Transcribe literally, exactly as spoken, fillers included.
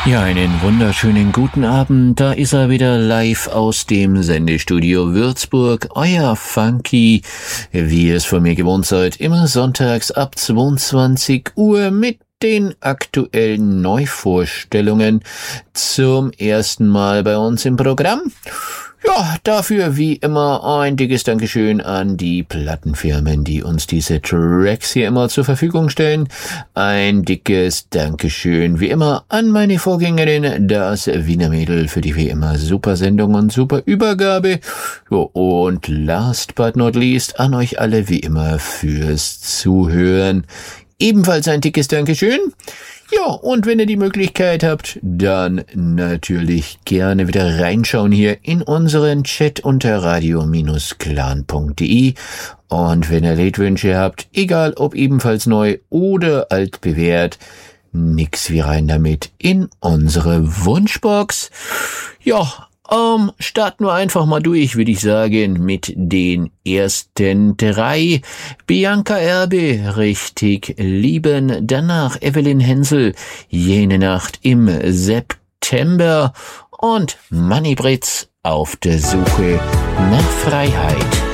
Ja, einen wunderschönen guten Abend. Da ist er wieder live aus dem Sendestudio Würzburg. Euer Funky, wie ihr es von mir gewohnt seid, immer sonntags ab zweiundzwanzig Uhr mit den aktuellen Neuvorstellungen zum ersten Mal bei uns im Programm. Ja, dafür wie immer ein dickes Dankeschön an die Plattenfirmen, die uns diese Tracks hier immer zur Verfügung stellen. Ein dickes Dankeschön wie immer an meine Vorgängerin, das Wiener Mädel, für die wie immer super Sendung und super Übergabe. Jo, und last but not least an euch alle wie immer fürs Zuhören. Ebenfalls ein dickes Dankeschön. Ja, und wenn ihr die Möglichkeit habt, dann natürlich gerne wieder reinschauen hier in unseren Chat unter radio Bindestrich clan punkt de. Und wenn ihr Liedwünsche habt, egal ob ebenfalls neu oder altbewährt, nix wie rein damit in unsere Wunschbox. Ja, Ähm, starten wir einfach mal durch, würde ich sagen, mit den ersten drei. Bianca Erbe, richtig lieben. Danach Evelyn Hensel, jene Nacht im September. Und Manny Britz, auf der Suche nach Freiheit.